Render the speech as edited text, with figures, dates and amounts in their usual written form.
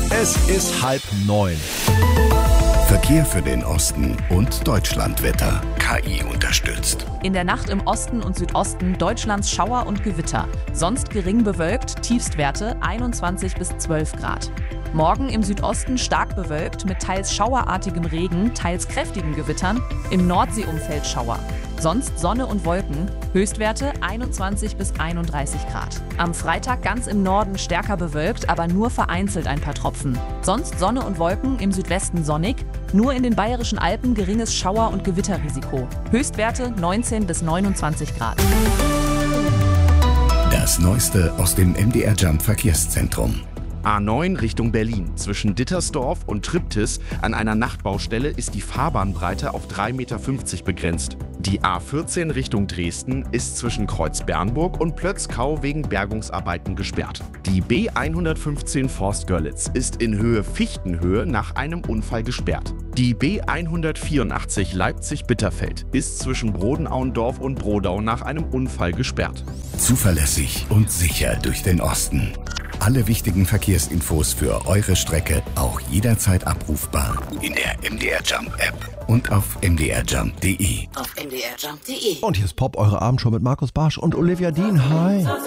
Es ist 8:30. Verkehr für den Osten und Deutschlandwetter. KI unterstützt. In der Nacht im Osten und Südosten Deutschlands Schauer und Gewitter. Sonst gering bewölkt, Tiefstwerte 21 bis 12 Grad. Morgen im Südosten stark bewölkt mit teils schauerartigem Regen, teils kräftigen Gewittern, im Nordseeumfeld Schauer. Sonst Sonne und Wolken, Höchstwerte 21 bis 31 Grad. Am Freitag ganz im Norden stärker bewölkt, aber nur vereinzelt ein paar Tropfen. Sonst Sonne und Wolken, im Südwesten sonnig, nur in den Bayerischen Alpen geringes Schauer- und Gewitterrisiko. Höchstwerte 19 bis 29 Grad. Das Neueste aus dem MDR Jump Verkehrszentrum. A9 Richtung Berlin. Zwischen Dittersdorf und Triptis an einer Nachtbaustelle ist die Fahrbahnbreite auf 3,50 Meter begrenzt. Die A14 Richtung Dresden ist zwischen Kreuz-Bernburg und Plötzkau wegen Bergungsarbeiten gesperrt. Die B115 Forst-Görlitz ist in Höhe Fichtenhöhe nach einem Unfall gesperrt. Die B184 Leipzig-Bitterfeld ist zwischen Brodenauendorf und Brodau nach einem Unfall gesperrt. Zuverlässig und sicher durch den Osten. Alle wichtigen Verkehrsinfos für eure Strecke auch jederzeit abrufbar in der MDR Jump App und auf mdrjump.de. Und hier ist Pop, eure Abendshow mit Markus Barsch und Olivia Dean. Hi.